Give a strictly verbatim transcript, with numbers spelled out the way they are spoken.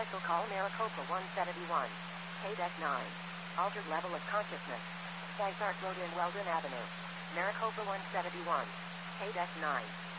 Special call Maricopa one seventy-one. K-Deck nine. Altered level of consciousness. Thanks Art Road in Weldon Avenue. Maricopa one seventy-one. K-Deck nine.